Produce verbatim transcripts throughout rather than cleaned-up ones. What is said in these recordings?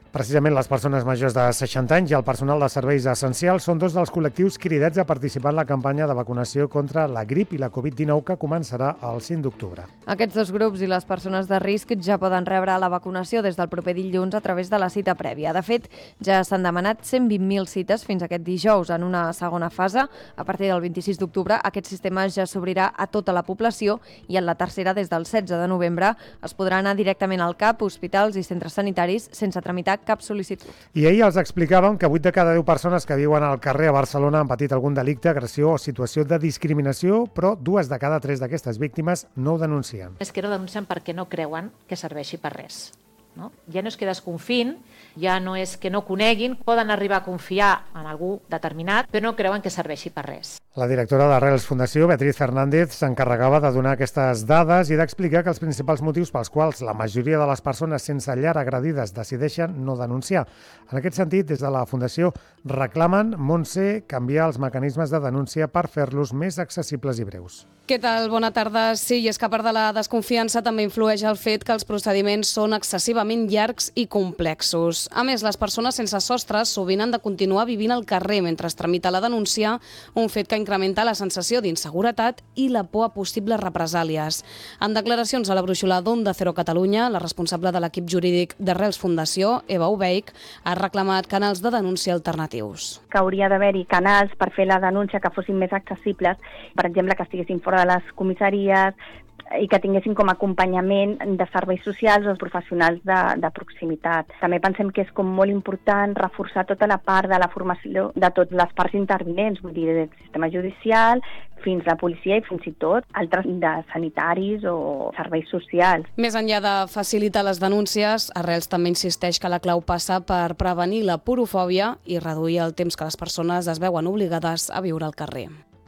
Precisament les persones majors de seixanta anys i el personal de serveis essencials són dos dels col·lectius cridats a participar en la campanya de vacunació contra la grip i la covid dinou que començarà el cinc d'octubre. Aquests dos grups i les persones de risc ja poden rebre la vacunació des del proper dilluns a través de la cita prèvia. De fet, ja s'han demanat cent vint mil cites fins aquest dijous en una segona fase. A partir del vint-i-sis d'octubre, aquest sistema ja s'obrirà a tota la població i en la tercera, des del setze de novembre, es podrà anar directament al C A P, hospitals i centres sanitaris sense tramitar cap sol·licitud. I ahir els explicàvem que vuit de cada deu persones que viuen al carrer a Barcelona han patit algun delicte, agressió o situació de discriminació, però dues de cada tres d'aquestes víctimes no ho denuncien. És que no denuncien perquè no creuen que serveixi per res. No? Ja no és que desconfin, ja no és que no coneguin, poden arribar a confiar en algú determinat, però no creuen que serveixi per res. La directora d'Arrels Fundació, Beatriz Fernández, s'encarregava de donar aquestes dades i d'explicar que els principals motius pels quals la majoria de les persones sense llar agredides decideixen no denunciar. En aquest sentit, des de la Fundació reclamen, Montse, canviar els mecanismes de denúncia per fer-los més accessibles i breus. Què tal? Bona tarda. Sí, i és que a part de la desconfiança també influeix el fet que els procediments són excessivament llargs i complexos. A més, les persones sense sostres sovint han de continuar vivint al carrer mentre es tramita la denúncia, un fet que incrementa la sensació d'inseguretat i la por a possibles represàlies. En declaracions a la brúixola d'Onda Cero Catalunya, la responsable de l'equip jurídic d'Arrels Fundació, Eva Ubeich, ha reclamat canals de denúncia alternatius. Que hauria d'haver-hi canals per fer la denúncia que fossin més accessibles, per exemple, que estiguessin fora de les comissaries i que tinguessin com a acompanyament de serveis socials o professionals de, de proximitat. També pensem que és com molt important reforçar tota la part de la formació de totes les parts intervinents, vull dir, del sistema judicial fins a la policia i fins i tot altres de sanitaris o serveis socials. Més enllà de facilitar les denúncies, Arrels també insisteix que la clau passa per prevenir la porofòbia i reduir el temps que les persones es veuen obligades a viure al carrer.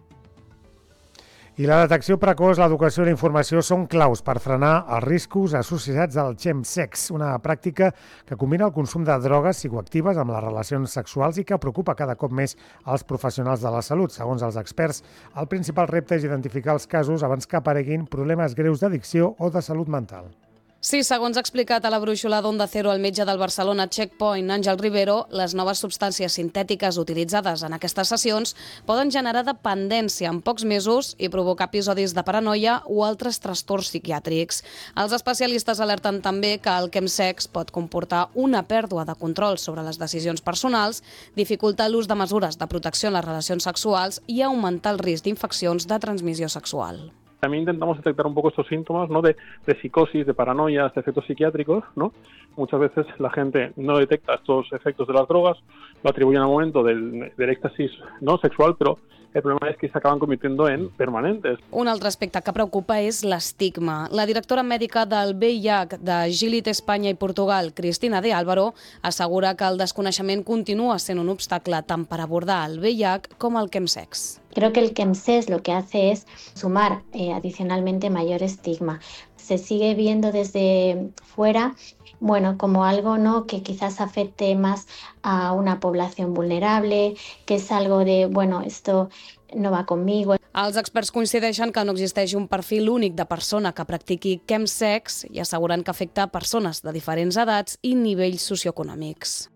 I la detecció precoç, l'educació i la informació són claus per frenar els riscos associats al chemsex, una pràctica que combina el consum de drogues psicoactives amb les relacions sexuals i que preocupa cada cop més als professionals de la salut. Segons els experts, el principal repte és identificar els casos abans que apareguin problemes greus d'addicció o de salut mental. Sí, segons ha explicat a la brúixola d'Onda Cero el metge del Barcelona Checkpoint, Àngel Rivero, les noves substàncies sintètiques utilitzades en aquestes sessions poden generar dependència en pocs mesos i provocar episodis de paranoia o altres trastorns psiquiàtrics. Els especialistes alerten també que el chemsex pot comportar una pèrdua de control sobre les decisions personals, dificultar l'ús de mesures de protecció en les relacions sexuals i augmentar el risc d'infeccions de transmissió sexual. También intentamos detectar un poco estos síntomas, ¿no? de, de psicosis, de paranoias, de efectos psiquiátricos, ¿no? Muchas veces la gente no detecta estos efectos de las drogas, lo atribuyen al momento del, del éxtasis, ¿no? sexual, pero el problema es que se acaban convirtiendo en permanentes. Un altre aspecte que preocupa és l'estigma. La directora mèdica del V I H de Gilit Espanya i Portugal, Cristina de Álvaro, assegura que el desconeixement continua sent un obstacle tant per abordar el V I H com el chemsex. Creo que el chemsex lo que hace es sumar eh, adicionalmente mayor estigma. Se sigue viendo desde fuera, bueno, como algo, ¿no?, que quizás afecte más a una población vulnerable, que es algo de, bueno, esto no va conmigo. Els experts coincideixen que no existeix un perfil únic de persona que practiqui chemsex i asseguren que afecta persones de diferents edats i nivells socioeconòmics.